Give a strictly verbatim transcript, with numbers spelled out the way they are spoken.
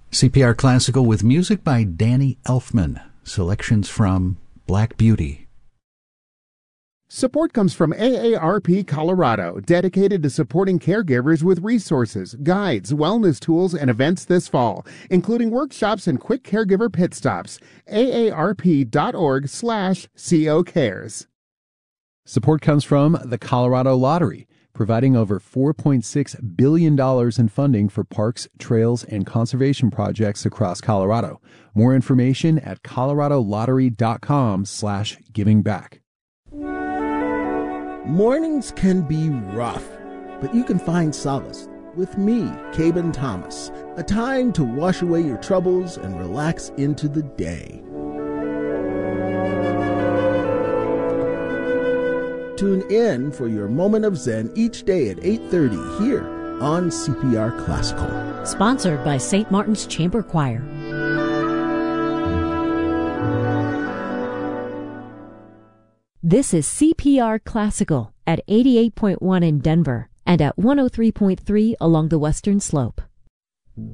C P R Classical with music by Danny Elfman. Selections from Black Beauty. Support comes from A A R P Colorado, dedicated to supporting caregivers with resources, guides, wellness tools, and events this fall, including workshops and quick caregiver pit stops. A A R P dot org slash C O cares. Support comes from the Colorado Lottery, providing over four point six billion dollars in funding for parks, trails, and conservation projects across Colorado. More information at colorado lottery dot com slash giving back. Mornings can be rough, but you can find solace with me, Caben Thomas, a time to wash away your troubles and relax into the day. Tune in for your moment of Zen each day at eight thirty here on C P R Classical. Sponsored by Saint Martin's Chamber Choir. This is C P R Classical at eighty-eight point one in Denver and at one oh three point three along the Western Slope.